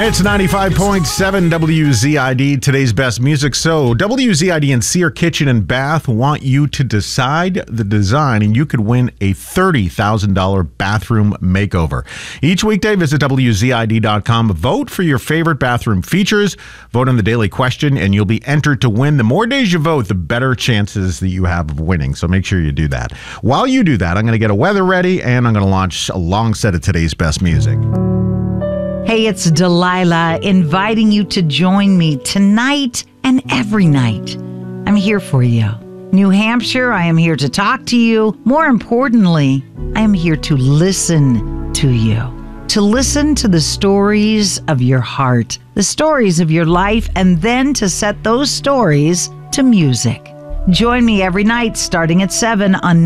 It's 95.7 WZID, today's best music. So WZID and Sear Kitchen and Bath want you to decide the design, and you could win a $30,000 bathroom makeover. Each weekday, visit WZID.com. Vote for your favorite bathroom features. Vote on the daily question, and you'll be entered to win. The more days you vote, the better chances that you have of winning. So make sure you do that. While you do that, I'm going to get a weather ready, and I'm going to launch a long set of today's best music. Hey, it's Delilah inviting you to join me tonight and every night. I'm here for you. New Hampshire, I am here to talk to you. More importantly, I am here to listen to you. To listen to the stories of your heart, the stories of your life, and then to set those stories to music. Join me every night starting at 7 on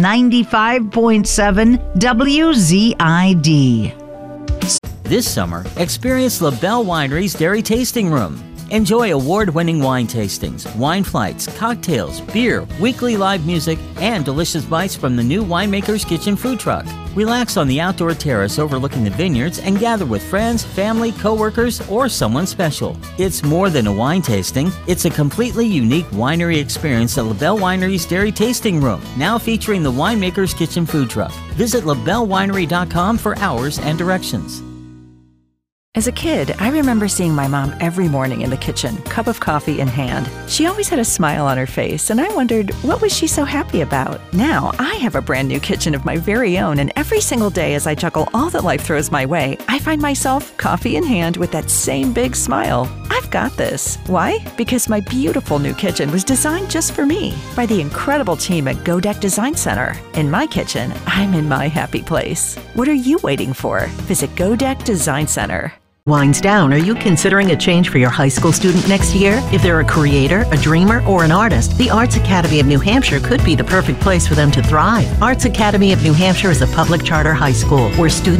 95.7 WZID. This summer, experience LaBelle Winery's Dairy Tasting Room. Enjoy award-winning wine tastings, wine flights, cocktails, beer, weekly live music, and delicious bites from the new Winemaker's Kitchen food truck. Relax on the outdoor terrace overlooking the vineyards and gather with friends, family, co-workers, or someone special. It's more than a wine tasting. It's a completely unique winery experience at LaBelle Winery's Dairy Tasting Room, now featuring the Winemaker's Kitchen food truck. Visit labellewinery.com for hours and directions. As a kid, I remember seeing my mom every morning in the kitchen, cup of coffee in hand. She always had a smile on her face, and I wondered, what was she so happy about? Now, I have a brand new kitchen of my very own, and every single day as I juggle all that life throws my way, I find myself, coffee in hand, with that same big smile. I've got this. Why? Because my beautiful new kitchen was designed just for me by the incredible team at Godeck Design Center. In my kitchen, I'm in my happy place. What are you waiting for? Visit Godeck Design Center. Winds down. Are you considering a change for your high school student next year? If they're a creator, a dreamer, or an artist, the Arts Academy of New Hampshire could be the perfect place for them to thrive. Arts Academy of New Hampshire is a public charter high school where students